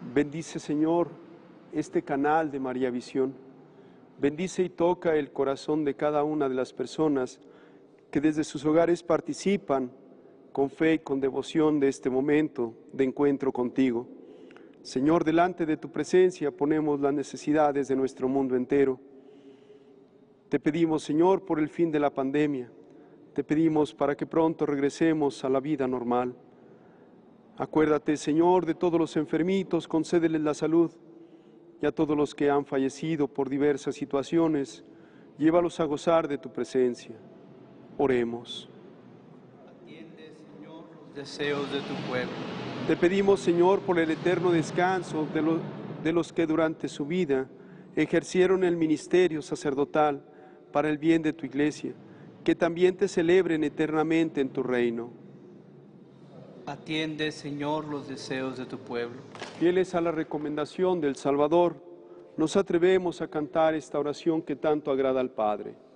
Bendice, Señor, este canal de María Visión. Bendice y toca el corazón de cada una de las personas que desde sus hogares participan con fe y con devoción de este momento de encuentro contigo. Señor, delante de tu presencia ponemos las necesidades de nuestro mundo entero. Te pedimos, Señor, por el fin de la pandemia. Te pedimos para que pronto regresemos a la vida normal. Acuérdate, Señor, de todos los enfermitos, concédeles la salud. Y a todos los que han fallecido por diversas situaciones, llévalos a gozar de tu presencia. Oremos. Atiende, Señor, los deseos de tu pueblo. Te pedimos, Señor, por el eterno descanso de los que durante su vida ejercieron el ministerio sacerdotal para el bien de tu iglesia, que también te celebren eternamente en tu reino. Atiende, Señor, los deseos de tu pueblo. Fieles a la recomendación del Salvador, nos atrevemos a cantar esta oración que tanto agrada al Padre.